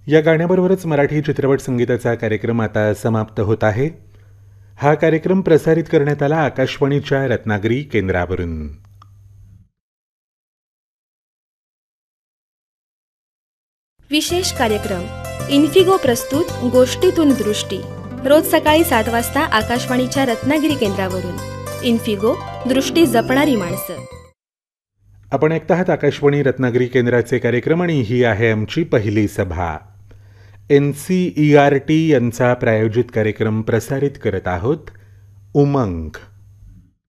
या गाण्याबरोबरच मराठी चित्रपट संगीताचा कार्यक्रम आता समाप्त होत आहे. हा कार्यक्रम प्रसारित करण्यात आला आकाशवाणीच्या रत्नागिरी केंद्रावरून. विशेष कार्यक्रम इन्फिगो प्रस्तुत गोष्टीतून दृष्टी, रोज सकाळी 7 वाजता आकाशवाणीच्या रत्नागिरी केंद्रावरून. इन्फिगो, दृष्टी जपणारी माणसं. आपण ऐकत आहात आकाशवाणी रत्नागिरी केंद्राचे कार्यक्रम आणि ही आहे आमची पहिली सभा. NCERT यांचा प्रायोजित कार्यक्रम प्रसारित करत आहोत. उमंग.